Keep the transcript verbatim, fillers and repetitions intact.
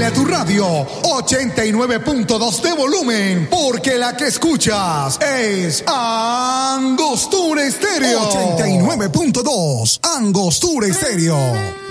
Súbele a tu radio ochenta y nueve punto dos de volumen, porque la que escuchas es Angostura Estéreo. ochenta y nueve punto dos Angostura Estéreo.